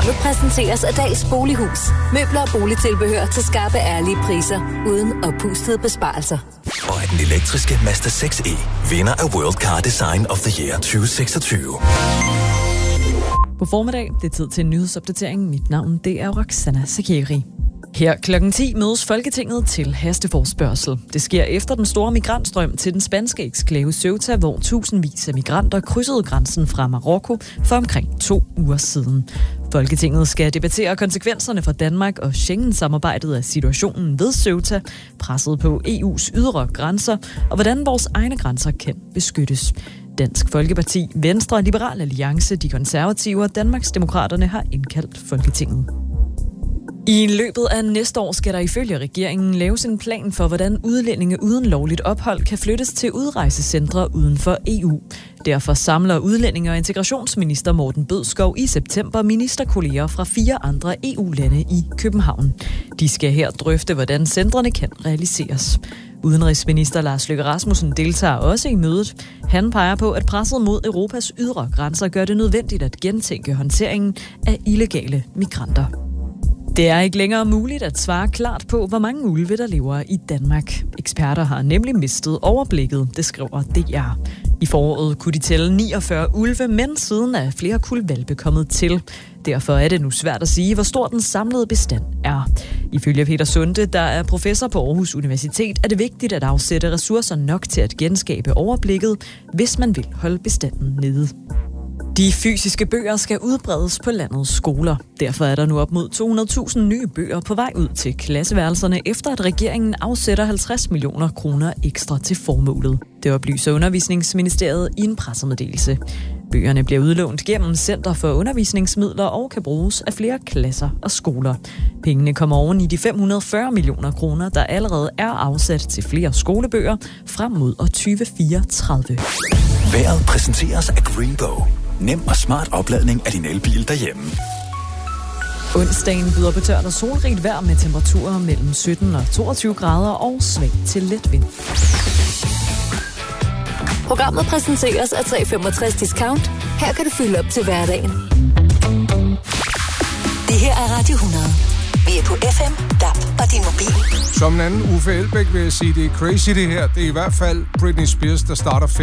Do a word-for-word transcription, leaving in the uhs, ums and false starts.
Programmet præsenteres af Dags Bolighus. Møbler og boligtilbehør til skarpe, ærlige priser, uden oppustede besparelser. Og at den elektriske Mazda seks E vinder af World Car Design of the Year tyve seksogtyve. God formiddag. Det er tid til en nyhedsopdatering. Mit navn det er Roxana Sakeri. Her klokken ti mødes Folketinget til hasteforespørgsel. Det sker efter den store migrantstrøm til den spanske eksklave Ceuta, hvor tusindvis af migranter krydsede grænsen fra Marokko for omkring to uger siden. Folketinget skal debattere konsekvenserne for Danmark og Schengen-samarbejdet af situationen ved Ceuta, presset på E U's ydre grænser og hvordan vores egne grænser kan beskyttes. Dansk Folkeparti, Venstre, Liberal Alliance, De Konservative og Danmarksdemokraterne har indkaldt Folketinget. I løbet af næste år skal der ifølge regeringen laves en plan for, hvordan udlændinge uden lovligt ophold kan flyttes til udrejsecentre uden for E U. Derfor samler udlændinge- og integrationsminister Morten Bødskov i september ministerkolleger fra fire andre E U-lande i København. De skal her drøfte, hvordan centrene kan realiseres. Udenrigsminister Lars Løkke Rasmussen deltager også i mødet. Han peger på, at presset mod Europas ydre grænser gør det nødvendigt at gentænke håndteringen af illegale migranter. Det er ikke længere muligt at svare klart på, hvor mange ulve, der lever i Danmark. Eksperter har nemlig mistet overblikket, det skriver D R. I foråret kunne de tælle niogfyrre ulve, men siden er flere kuld hvalpe kommet til. Derfor er det nu svært at sige, hvor stor den samlede bestand er. Ifølge Peter Sunde, der er professor på Aarhus Universitet, er det vigtigt at afsætte ressourcer nok til at genskabe overblikket, hvis man vil holde bestanden nede. De fysiske bøger skal udbredes på landets skoler. Derfor er der nu op mod to hundrede tusind nye bøger på vej ud til klasseværelserne, efter at regeringen afsætter halvtreds millioner kroner ekstra til formålet. Det oplyser Undervisningsministeriet i en pressemeddelelse. Bøgerne bliver udlånt gennem Center for Undervisningsmidler og kan bruges af flere klasser og skoler. Pengene kommer oven i de fem hundrede og fyrre millioner kroner, der allerede er afsat til flere skolebøger frem mod år tyve fireogtredive. Vejret præsenteres af Greenbow. Nem og smart opladning af din elbil derhjemme. Onsdagen byder på tørt og solrigt vejr med temperaturer mellem sytten og toogtyve grader og svag til let vind. Programmet præsenteres af tre femogtres Discount. Her kan du fylde op til hverdagen. Det her er Radio hundrede. Vi er på F M, D A B og din mobil. Som en anden Uffe Elbæk vil jeg sige, det er crazy det her. Det er i hvert fald Britney Spears, der starter